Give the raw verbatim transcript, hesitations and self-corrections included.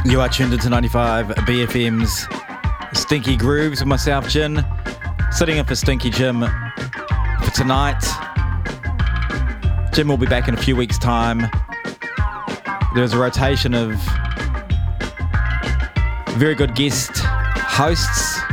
You are tuned into ninety-five B F M's Stinky Grooves with myself, Jin, sitting in for Stinky Jim for tonight. Jim will be back in a few weeks' time. There's a rotation of very good guest hosts